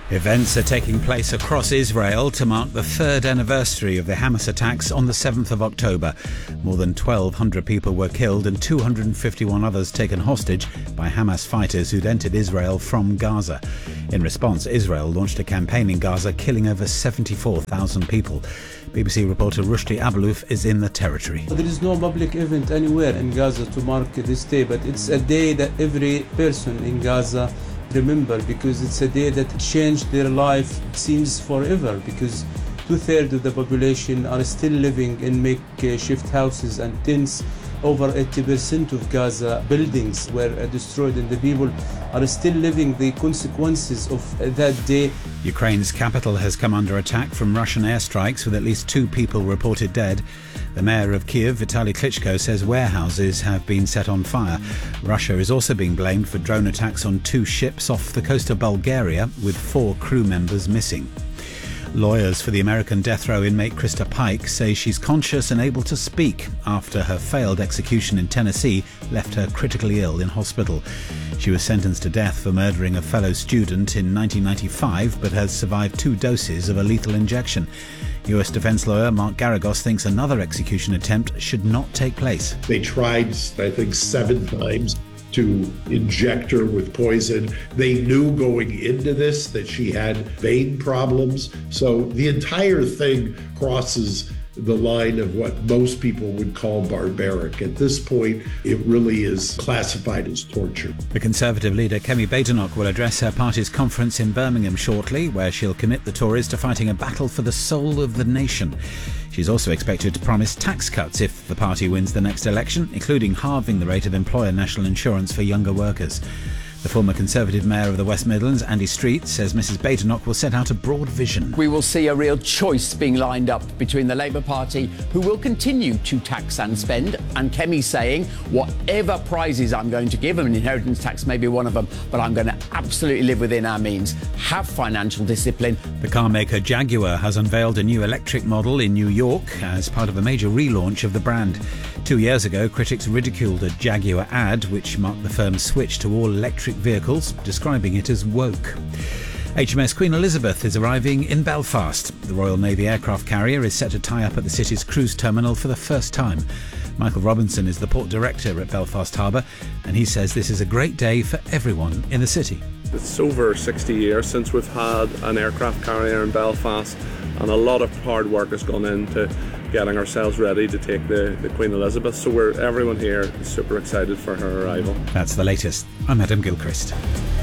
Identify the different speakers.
Speaker 1: Events are taking place across Israel to mark the third anniversary of the Hamas attacks on the 7th of October. More than 1,200 people were killed and 251 others taken hostage by Hamas fighters who'd entered Israel from Gaza. In response, Israel launched a campaign in Gaza, killing over 74,000 people. BBC reporter Rushdie Abelouf is in the territory.
Speaker 2: There is no public event anywhere in Gaza to mark this day, but it's a day that every person in Gaza remember, because it's a day that changed their life, it seems forever, because 2/3 of the population are still living in makeshift houses and tents. Over 80% of Gaza buildings were destroyed, and the people are still living the consequences of that day.
Speaker 1: Ukraine's capital has come under attack from Russian airstrikes, with at least 2 people reported dead. The mayor of Kyiv, Vitaly Klitschko, says warehouses have been set on fire. Russia is also being blamed for drone attacks on 2 ships off the coast of Bulgaria, with 4 crew members missing. Lawyers for the American death row inmate Krista Pike say she's conscious and able to speak after her failed execution in Tennessee left her critically ill in hospital. She was sentenced to death for murdering a fellow student in 1995, but has survived 2 doses of a lethal injection. US defence lawyer Mark Garagos thinks another execution attempt should not take place.
Speaker 3: They tried, I think, 7 times to inject her with poison. They knew going into this that she had vein problems. So the entire thing crosses the line of what most people would call barbaric. At this point, it really is classified as torture.
Speaker 1: The Conservative leader Kemi Badenoch will address her party's conference in Birmingham shortly, where she'll commit the Tories to fighting a battle for the soul of the nation. She's also expected to promise tax cuts if the party wins the next election, including halving the rate of employer national insurance for younger workers. The former Conservative Mayor of the West Midlands, Andy Street, says Mrs Badenoch will set out a broad vision.
Speaker 4: We will see a real choice being lined up between the Labour Party, who will continue to tax and spend, and Kemi saying, whatever prizes I'm going to give, and inheritance tax may be one of them, but I'm going to absolutely live within our means, have financial discipline.
Speaker 1: The car maker Jaguar has unveiled a new electric model in New York as part of a major relaunch of the brand. 2 years ago, critics ridiculed a Jaguar ad which marked the firm's switch to all electric vehicles, describing it as woke. HMS Queen Elizabeth is arriving in Belfast. The Royal Navy aircraft carrier is set to tie up at the city's cruise terminal for the first time. Michael Robinson is the port director at Belfast Harbour, and he says this is a great day for everyone in the city.
Speaker 5: It's over 60 years since we've had an aircraft carrier in Belfast, and a lot of hard work has gone into getting ourselves ready to take the Queen Elizabeth. So everyone here is super excited for her arrival.
Speaker 1: That's the latest. I'm Adam Gilchrist.